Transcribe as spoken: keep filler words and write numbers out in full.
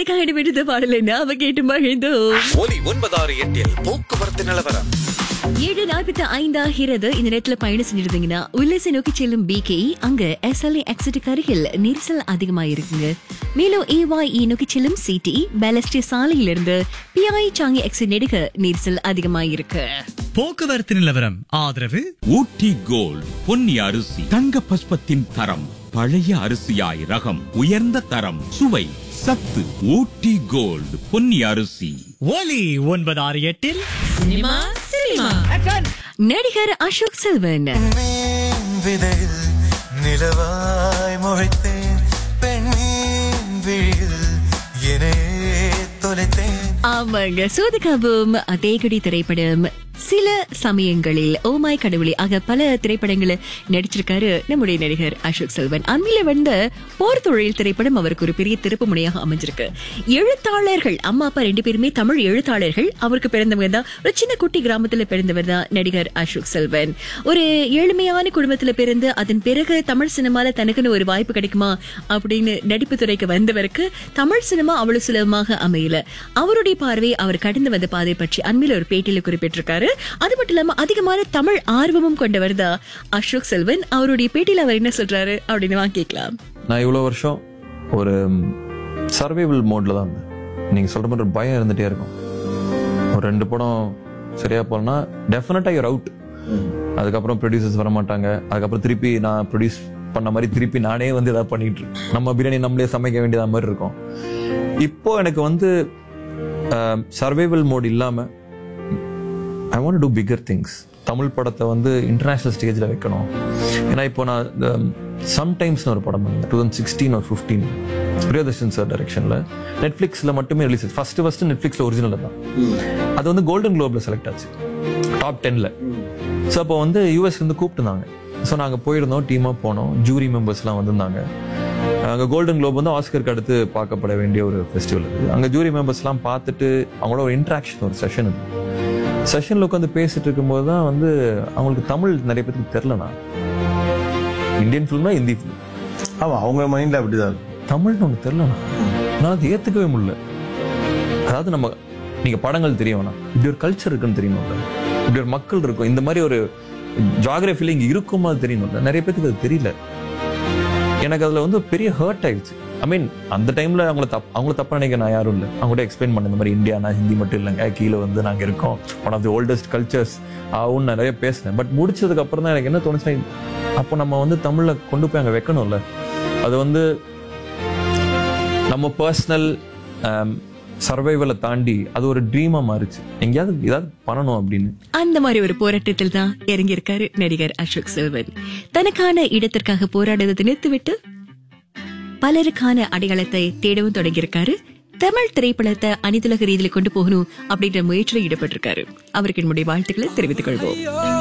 உங்களுக்காக இடம்பெற்ற பாடலை நாம கேட்டு மகிழ்ந்தோம். ஒலி ஒன்பதாறு எட்டில் போக்குவரத்து நிலவரம். ஏழு நாற்பத்தி ஐந்தாகிறது. இந்த நேரத்துல பயணம் செஞ்சிருந்தீங்கன்னா உல்லாசை நோக்கி செல்லும் பிகே அங்க எஸ்எல்ஏ எக்ஸிட் அருகில் நெரிசல் அதிகமா இருக்குங்க. மேலும் ஏஒய் நோக்கி செல்லும் சிடி பேலஸ்டி சாலையிலிருந்து பிஐ சாங்கி எக்ஸிட் நெடுக நெரிசல் அதிகமா இருக்கு. போக்குவரத்து நிலவரம் ஆதரவு ஊட்டி கோல்ட் பொன்னி அரிசி தங்க பஸ்பத்தின் தரம் பழைய அரிசியாய் ரகம் உயர்ந்த தரம் சுவை சத்து. ஊட்டி கோல்ட் பொன்னி அரிசி. ஒலி ஒன்பது ஆறு எட்டில் சினிமா சினிமா நடிகர் அசோக் செல்வன். விதையில் நிலவாய் முளைத்தேன், பெண்ணின் விழியில் என்னே தொலைத்தேன். ஆமாங்க, சோதகாபும் தேகடி திரைப்படம் சில சமயங்களில் ஓமாய் கடவுளே ஆக பல திரைப்படங்களை நடிச்சிருக்காரு நம்முடைய நடிகர் அசோக் செல்வன். அண்மையில வந்த போர் தொழில் திரைப்படம் அவருக்கு ஒரு பெரிய திருப்பு முனையாக அமைஞ்சிருக்கு. எழுத்தாளர்கள் அம்மா அப்பா ரெண்டு பேருமே தமிழ் எழுத்தாளர்கள். அவருக்கு பிறந்தவங்க தான் ஒரு சின்ன குட்டி கிராமத்துல பிறந்தவர் தான் நடிகர் அசோக் செல்வன். ஒரு ஏழ்மையான குடும்பத்துல பிறந்து அதன் பிறகு தமிழ் சினிமால தனக்குன்னு ஒரு வாய்ப்பு கிடைக்குமா அப்படின்னு நடிப்பு துறைக்கு வந்தவருக்கு தமிழ் சினிமா அவ்வளவு சுலபமாக அமையல. அவருடைய பார்வை அவர் கடந்து வந்த பாதை பற்றி அண்மையில ஒரு பேட்டியில குறிப்பிட்டிருக்காரு. அது மட்டும் இல்லாம அதிகமான தமிழ் ஆர்வமும் கொண்டவர் தான் அசோக் செல்வன். அவருடைய பேட்டியில அவர் என்ன சொல்றாரு அப்படின்னு வாங்க கேட்கலாம். நான் இவ்வளவு வருஷம் ஒரு சர்வைவல் மோட்ல தான் இருந்தேன். நீங்க சொல்ற மாதிரி ஒரு பயம் இருந்துட்டே இருக்கும். ஒரு ரெண்டு படம் சரியா போனா டெஃபினட்டா யூர் அவுட். அதுக்கப்புறம் ப்ரொடியூசர்ஸ் வர மாட்டாங்க. அதுக்கப்புறம் திருப்பி நான் ப்ரொடியூஸ் பண்ண மாதிரி திருப்பி நானே வந்து ஏதாவது பண்ணிட்டு இருக்கேன். நம்ம பிரியாணி நம்மளே சமைக்க வேண்டியதா மாதிரி இருக்கும். இப்போ எனக்கு வந்து சர்வைவல் மோட் இல்லாம I want to do bigger things. Tamil படத்தை வந்து இன்டர்நேஷனல் ஸ்டேஜில் வைக்கணும். ஏன்னா இப்போ நான் சம்டைம்ஸ் ஒரு படம் பண்ணேன் டூ தௌசண்ட் சிக்ஸ்டீன் ஒரு ஃபிஃப்டீன் பிரியதர்ஷன் சார் டைரக்ஷனில் நெட்ஃப்ளிக்ஸில் மட்டுமே ரிலீஸ் ஆச்சு. ஃபர்ஸ்ட் ஃபர்ஸ்ட் நெட்ஃப்ளிக்ஸில் ஒரிஜினல் தான். அது வந்து கோல்டன் குளோப்ல செலக்ட் ஆச்சு டாப் டென்ல. ஸோ அப்போ வந்து யூஎஸ் வந்து கூப்பிட்டுருந்தாங்க. ஸோ நாங்கள் போயிருந்தோம், டீமாக போனோம். ஜூரி மெம்பர்ஸ்லாம் வந்திருந்தாங்க. அங்கே கோல்டன் குளோப் வந்து ஆஸ்கருக்கு அடுத்து பார்க்கப்பட வேண்டிய ஒரு ஃபெஸ்டிவல் அது. அங்கே ஜூரி மெம்பர்ஸ்லாம் பார்த்துட்டு அவங்களோட ஒரு இன்ட்ராக்ஷன் ஒரு செஷன் இது. செஷன்ல உட்காந்து பேசிட்டு இருக்கும்போது தான் வந்து அவங்களுக்கு தமிழ் நிறைய பேருக்கு தெரியலண்ணா. Indian ஃபிலிம்னா Hindi film. ஆமா, அவங்க மைண்ட்ல அப்படிதான். தமிழ்னு ஒன்று தெரியலண்ணா. நான் அதை ஏத்துக்கவே முடியல. அதாவது நம்ம நீங்க படங்கள் தெரியவேண்ணா, இப்படி ஒரு கல்ச்சர் இருக்குன்னு தெரியணும்ல, இப்படி ஒரு மக்கள் இருக்கும், இந்த மாதிரி ஒரு ஜியாகிரபில இங்க இருக்குமா அது தெரியணும்ல. நிறைய பேருக்கு அது தெரியல. எனக்கு அதுல வந்து பெரிய ஹர்ட் ஆயிடுச்சு. ஐ மீன் அந்த டைம்ல அவங்கள தப் அவங்கள தப்பா நினைக்க நான் யாரும் இல்லை. அவங்க கூட எக்ஸ்பிளைன் பண்ண இந்த மாதிரி இந்தியானா ஹிந்தி மட்டும் இல்லைங்க, கீழே வந்து நாங்கள் இருக்கோம், one of the oldest cultures ஆகும்னு நிறைய பேசினேன். பட் முடிச்சதுக்கு அப்புறம் தான் எனக்கு என்ன தோணுச்சுன்னா, அப்போ நம்ம வந்து தமிழ்ல கொண்டு போய் அங்கே வைக்கணும்ல. அது வந்து நம்ம பர்சனல் சர்வைவலை தாண்டி அது ஒரு ட்ரீமா மாறிச்சு. எங்கேயாவது ஏதாவது பண்ணணும் அப்படின்னு அந்த மாதிரி ஒரு போராட்டத்தில் தான் இறங்கி இருக்காரு நடிகர் அசோக் செல்வன். தனக்கான இடத்திற்காக போராடுவதை நிறுத்திவிட்டு பலருக்கான அடையாளத்தை தேடவும் தொடங்கியிருக்காரு. தமிழ் திரைப்படத்தை அனைத்துலக ரீதியில கொண்டு போகணும் அப்படின்ற முயற்சியில் ஈடுபட்டிருக்காரு. அவருக்கு என்னுடைய வாழ்த்துக்களை தெரிவித்துக் கொள்வோம்.